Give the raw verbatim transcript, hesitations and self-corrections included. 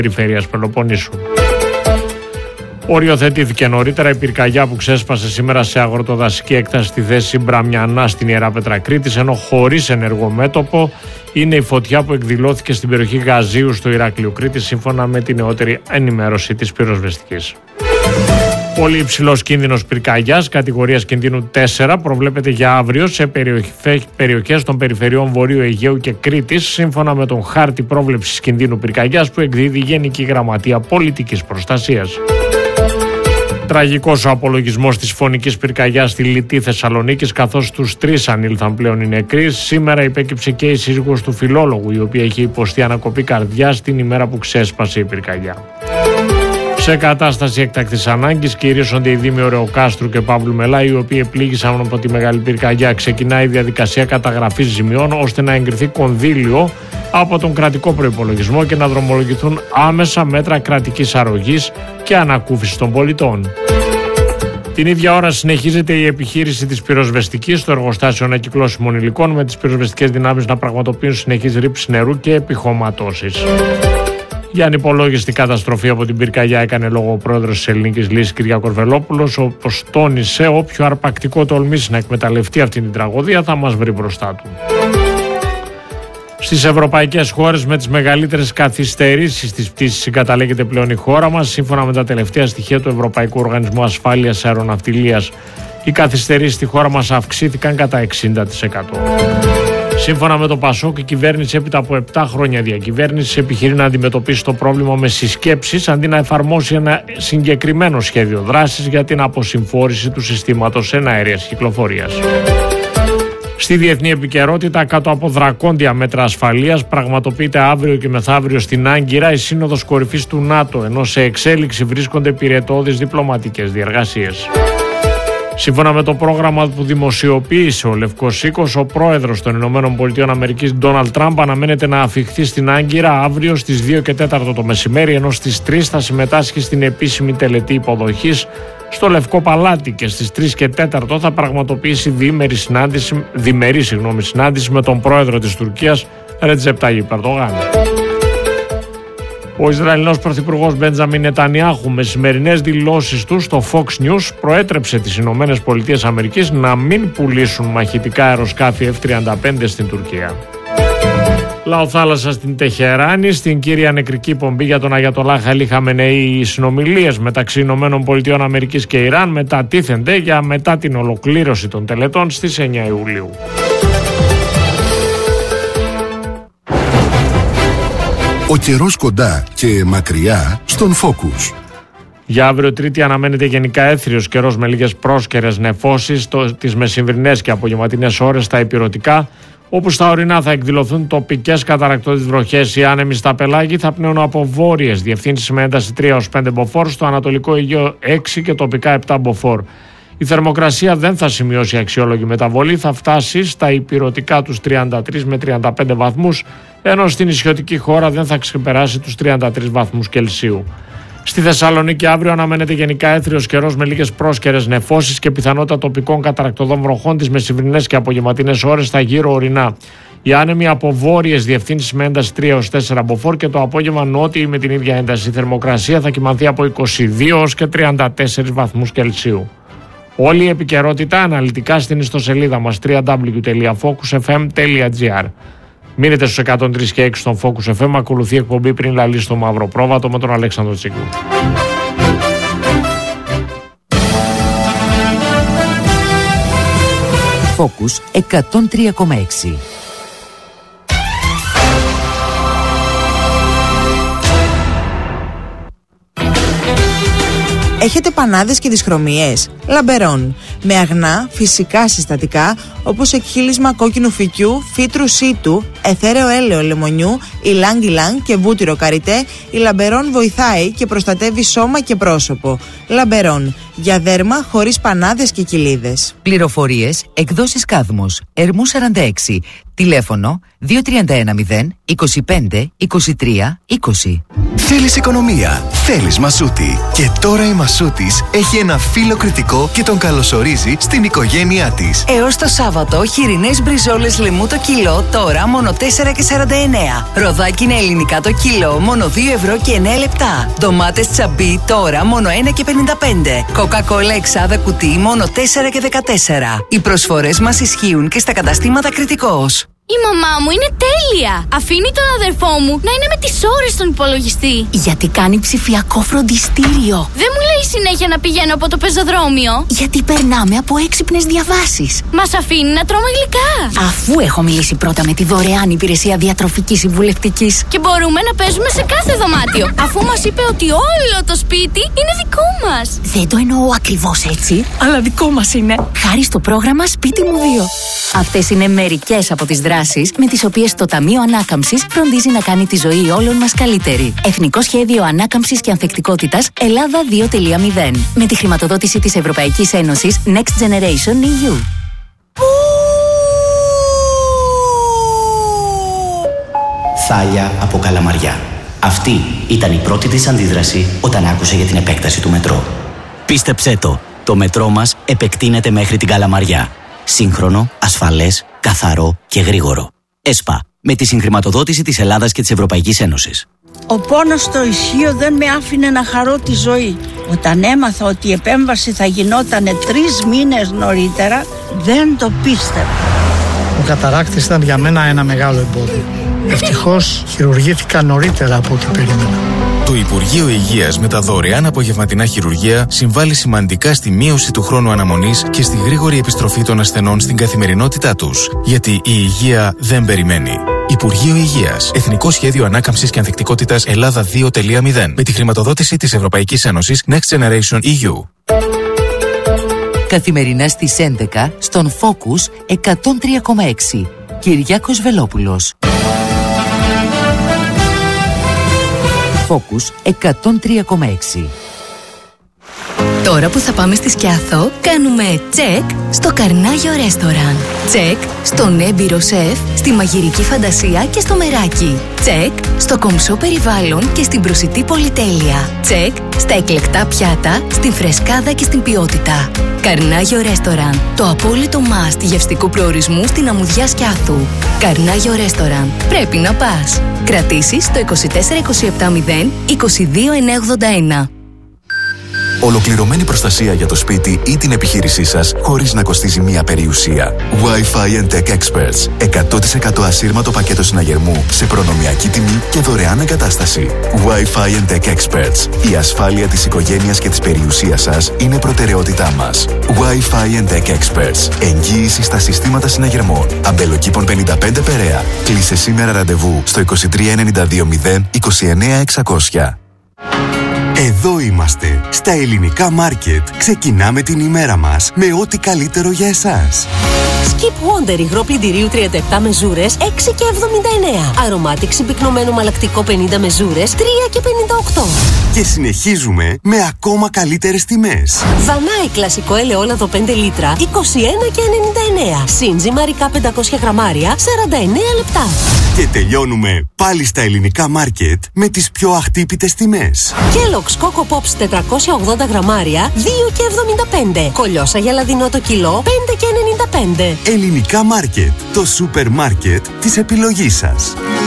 περιφέρειας Πελοποννήσου. Οριοθετήθηκε νωρίτερα η πυρκαγιά που ξέσπασε σήμερα σε αγροτοδασική έκταση στη θέση Μπραμιανά στην Ιεράπετρα Κρήτης, ενώ χωρίς ενεργό μέτωπο είναι η φωτιά που εκδηλώθηκε στην περιοχή Γαζίου στο Ηράκλειο Κρήτης, σύμφωνα με την νεότερη ενημέρωση της πυροσβεστικής. Πολύ υψηλός κίνδυνος πυρκαγιάς κατηγορίας κινδύνου τέσσερα προβλέπεται για αύριο σε περιοχές των περιφερειών Βορείου Αιγαίου και Κρήτης, σύμφωνα με τον χάρτη πρόβλεψης κινδύνου πυρκαγιάς που εκδίδει η Γενική Γραμματεία Πολιτικής Προστασίας. Τραγικός ο απολογισμός της φωνικής πυρκαγιάς στη Λιτή Θεσσαλονίκης, καθώς τους τρεις ανήλθαν πλέον οι νεκροί. Σήμερα υπέκυψε και η σύζυγος του φιλόλογου, η οποία είχε υποστεί ανακοπή καρδιάς την ημέρα που ξέσπασε η πυρκαγιά. Σε κατάσταση έκτακτης ανάγκης κυρίωσονται οι δήμοι Ωρεοκάστρου και Παύλου Μελά, οι οποίοι επλήγησαν από τη μεγάλη πυρκαγιά. Ξεκινάει η διαδικασία καταγραφής ζημιών ώστε να εγκριθεί κονδύλιο από τον κρατικό προϋπολογισμό και να δρομολογηθούν άμεσα μέτρα κρατικής αρρωγής και ανακούφισης των πολιτών. Την ίδια ώρα συνεχίζεται η επιχείρηση της πυροσβεστικής στο εργοστάσιο ανακυκλώσιμων υλικών, με τις πυροσβεστικές δυνάμεις να πραγματοποιούν συνεχείς ρήψεις νερού και επιχωματώσεις. Για ανυπολόγιστη καταστροφή από την πυρκαγιά έκανε λόγο ο πρόεδρος της Ελληνικής Λύσης Κυριάκος Βελόπουλος, όπως τόνισε όποιο αρπακτικό τολμήσει να εκμεταλλευτεί αυτή την τραγωδία θα μας βρει μπροστά του. Στις ευρωπαϊκές χώρες με τις μεγαλύτερες καθυστερήσεις της πτήσης συγκαταλέγεται πλέον η χώρα μας, σύμφωνα με τα τελευταία στοιχεία του Ευρωπαϊκού Οργανισμού Ασφάλειας Αεροναυτιλίας. Οι καθυστερήσεις στη χώρα μας αυξήθηκαν κατά εξήντα τοις εκατό. Σύμφωνα με το ΠΑΣΟΚ, η κυβέρνηση έπειτα από επτά χρόνια διακυβέρνησης επιχειρεί να αντιμετωπίσει το πρόβλημα με συσκέψεις αντί να εφαρμόσει ένα συγκεκριμένο σχέδιο δράσης για την αποσυμφόρηση του συστήματος εναέριας κυκλοφορίας. Στη διεθνή επικαιρότητα, κάτω από δρακόντια μέτρα ασφαλείας, πραγματοποιείται αύριο και μεθαύριο στην Άγκυρα η Σύνοδος Κορυφής του ΝΑΤΟ, ενώ σε εξέλιξη βρίσκονται πυρετώδεις διπλωματικές διεργασίες. Σύμφωνα με το πρόγραμμα που δημοσιοποίησε ο Λευκός Οίκος, ο πρόεδρος των ΗΠΑ Ντόναλντ Τραμπ αναμένεται να αφιχθεί στην Άγκυρα αύριο στις δύο και τέσσερα το μεσημέρι, ενώ στις τρεις θα συμμετάσχει στην επίσημη τελετή υποδοχής στο Λευκό Παλάτι και στις τρεις και τέσσερα θα πραγματοποιήσει διήμερη συνάντηση, διμερή συγγνώμη, συνάντηση με τον πρόεδρο της Τουρκίας Ρετζέπ Ταγιπ Ερντογάν. Ο Ισραηλινός πρωθυπουργός Μπεντζαμίν Νετανιάχου, με σημερινές δηλώσεις του στο Fox News, προέτρεψε τις Ηνωμένες Πολιτείες Αμερικής να μην πουλήσουν μαχητικά αεροσκάφη εφ τριάντα πέντε στην Τουρκία. Λαοθάλασσα στην Τεχεράνη, στην κύρια νεκρική πομπή για τον Αγιατολά Χαλί Χαμενεή, οι συνομιλίες μεταξύ Ηνωμένων Πολιτειών Αμερικής και Ιράν μετατίθενται για μετά την ολοκλήρωση των τελετών στις εννιά Ιουλίου. Ο καιρός κοντά και μακριά στον Focus. Για αύριο Τρίτη αναμένεται γενικά έθριος καιρός με λίγες πρόσκαιρες νεφώσεις τις μεσημβρινές και απογευματινές ώρες στα ηπειρωτικά, όπου στα ορεινά θα εκδηλωθούν τοπικές καταρρακτώδεις βροχές. Οι άνεμοι στα πελάγη θα πνέουν από βόρειες διευθύνσεις με ένταση τρία έως πέντε μποφόρ, στο Ανατολικό Αιγαίο έξι και τοπικά επτά μποφόρ. Η θερμοκρασία δεν θα σημειώσει αξιόλογη μεταβολή, θα φτάσει στα ηπειρωτικά τους τριάντα τρεις με τριάντα πέντε βαθμούς, ενώ στην νησιωτική χώρα δεν θα ξεπεράσει τους τριάντα τρεις βαθμούς Κελσίου. Στη Θεσσαλονίκη αύριο αναμένεται γενικά έθριος καιρός με λίγες πρόσκαιρες νεφώσεις και πιθανότητα τοπικών καταρρακτωδών βροχών τις μεσημβρινές και απογευματινές ώρες στα γύρω ορεινά. Οι άνεμοι από βόρειες διευθύνσεις με ένταση τρία έως τέσσερα μποφόρ και το απόγευμα νότιοι με την ίδια ένταση. Η θερμοκρασία θα κυμανθεί από είκοσι δύο έως και τριάντα τέσσερις βαθμούς Κελσίου. Όλη η επικαιρότητα αναλυτικά στην ιστοσελίδα μας double-u double-u double-u τελεία focus f m τελεία g r. Μείνετε στους εκατόν τρία και έξι στον Focus εφ εμ, ακολουθεί εκπομπή πριν λαλεί στο Μαύρο Πρόβατο με τον Αλέξανδρο Τσίκλου. Focus εκατόν τρία κόμμα έξι. Έχετε πανάδες και δυσχρωμίες? Λαμπερόν. Με αγνά, φυσικά συστατικά, όπως εκχύλισμα κόκκινου φυκιού, φύτρου σίτου, αιθέρεο έλαιο λεμονιού, ηλάνγκ ηλάνγκ και βούτυρο καριτέ, η Λαμπερόν βοηθάει και προστατεύει σώμα και πρόσωπο. Λαμπερόν. Για δέρμα χωρίς πανάδες και κοιλίδες. Πληροφορίες, εκδόσεις Κάδμος, Ερμού σαράντα έξι, Τηλέφωνο δύο τρία ένα μηδέν είκοσι πέντε είκοσι τρία είκοσι. Θέλεις οικονομία, θέλεις Μασούτη. Και τώρα η Μασούτης έχει ένα φύλλο κριτικό και τον καλωσορίζει στην οικογένειά της. Έως το Σάββατο, χοιρινές μπριζόλες λαιμού το κιλό, τώρα μόνο τέσσερα και σαράντα εννέα. Ροδάκινα ελληνικά το κιλό, μόνο δύο ευρώ και εννέα λεπτά. Ντομάτες τσαμπί, τώρα μόνο ένα και πενήντα πέντε. Κοκακόλα εξάδα κουτί, μόνο τέσσερα και δεκατέσσερα. Οι προσφορές μας ισχύουν και στα καταστήματα Κριτικός. Η μαμά μου είναι τέλεια! Αφήνει τον αδερφό μου να είναι με τις ώρες στον υπολογιστή. Γιατί κάνει ψηφιακό φροντιστήριο. Δεν μου λέει συνέχεια να πηγαίνω από το πεζοδρόμιο. Γιατί περνάμε από έξυπνες διαβάσεις. Μας αφήνει να τρώμε γλυκά. Αφού έχω μιλήσει πρώτα με τη δωρεάν υπηρεσία διατροφικής συμβουλευτικής. Και μπορούμε να παίζουμε σε κάθε δωμάτιο. Αφού μας είπε ότι όλο το σπίτι είναι δικό μας. Δεν το εννοώ ακριβώς έτσι, αλλά δικό μας είναι. Χάρη στο πρόγραμμα Σπίτι μου δύο. Αυτές είναι μερικές από τις δράσεις με τις οποίες το Ταμείο Ανάκαμψης φροντίζει να κάνει τη ζωή όλων μας καλύτερη. Εθνικό Σχέδιο Ανάκαμψης και Ανθεκτικότητας Ελλάδα δύο τελεία μηδέν. Με τη χρηματοδότηση της Ευρωπαϊκής Ένωσης Next Generation ι γιου. Θάλια από Καλαμαριά. Αυτή ήταν η πρώτη της αντίδραση όταν άκουσε για την επέκταση του μετρό. Πίστεψέ το, το μετρό μας επεκτείνεται μέχρι την Καλαμαριά. Σύγχρονο, ασφαλές, καθαρό και γρήγορο. ΕΣΠΑ, με τη συγχρηματοδότηση της Ελλάδας και της Ευρωπαϊκής Ένωσης. Ο πόνος στο ισχύο δεν με άφηνε να χαρώ τη ζωή. Όταν έμαθα ότι η επέμβαση θα γινόταν τρεις μήνες νωρίτερα, δεν το πίστευα. Ο καταράκτης ήταν για μένα ένα μεγάλο εμπόδιο. Ευτυχώς χειρουργήθηκα νωρίτερα από ό,τι περίμενα. Το Υπουργείο Υγείας με τα δωρεάν απογευματινά χειρουργεία συμβάλλει σημαντικά στη μείωση του χρόνου αναμονής και στη γρήγορη επιστροφή των ασθενών στην καθημερινότητά τους. Γιατί η υγεία δεν περιμένει. Υπουργείο Υγείας. Εθνικό Σχέδιο Ανάκαμψης και Ανθεκτικότητας Ελλάδα δύο τελεία μηδέν. Με τη χρηματοδότηση της Ευρωπαϊκής Ένωσης Next Generation ι γιου. Καθημερινά στις έντεκα στον Focus εκατόν τρία κόμμα έξι. Κυριάκος Βελόπουλος. Focus εκατόν τρία κόμμα έξι. Τώρα που θα πάμε στη Σκιάθο, κάνουμε τσεκ στο Καρνάγιο Ρέστοραν. Τσεκ στον έμπειρο σεφ, στη μαγειρική φαντασία και στο μεράκι. Τσεκ στο κομψό περιβάλλον και στην προσιτή πολυτέλεια. Τσεκ στα εκλεκτά πιάτα, στην φρεσκάδα και στην ποιότητα. Καρνάγιο Ρέστοραν, το απόλυτο must γευστικού προορισμού στην αμμουδιά Σκιάθου. Καρνάγιο Ρέστοραν, πρέπει να πας. Κρατήσεις στο είκοσι τέσσερα είκοσι επτά μηδέν είκοσι δύο εννιακόσια ογδόντα ένα. Ολοκληρωμένη προστασία για το σπίτι ή την επιχείρησή σας χωρίς να κοστίζει μία περιουσία. Wi-Fi and Tech Experts. εκατό τοις εκατό ασύρματο πακέτο συναγερμού σε προνομιακή τιμή και δωρεάν εγκατάσταση. Wi-Fi and Tech Experts. Η ασφάλεια της οικογένειας και της περιουσίας σας είναι προτεραιότητά μας. Wi-Fi and Tech Experts. Εγγύηση στα συστήματα συναγερμών. Αμπελοκήπων πενήντα πέντε Περαία. Κλείσε σήμερα ραντεβού στο είκοσι τρία ενενήντα δύο μηδέν είκοσι εννέα εξακόσια. Εδώ είμαστε, στα Ελληνικά Μάρκετ. Ξεκινάμε την ημέρα μας με ό,τι καλύτερο για εσάς. Skip Wonder υγρό πλυντηρίου τριάντα επτά μεζούρες έξι και εβδομήντα εννέα. Αρωμάτικ συμπυκνωμένο μαλακτικό πενήντα μεζούρες τρία και πενήντα οκτώ. Και συνεχίζουμε με ακόμα καλύτερες τιμές. Βανάι κλασικό ελαιόλαδο πέντε λίτρα είκοσι ένα και ενενήντα εννέα. Σύντζι μαρικά πεντακόσια γραμμάρια σαράντα εννέα λεπτά. Και τελειώνουμε πάλι στα Ελληνικά Μάρκετ με τις πιο αχτύπητες τιμές. Kellogg's Coco Pops τετρακόσια ογδόντα γραμμάρια δύο και εβδομήντα πέντε. Κολιόσα γελαδινό το κιλό πέντε και ενενήντα πέντε. Ελληνικά Μάρκετ, το σούπερ μάρκετ της επιλογής σας.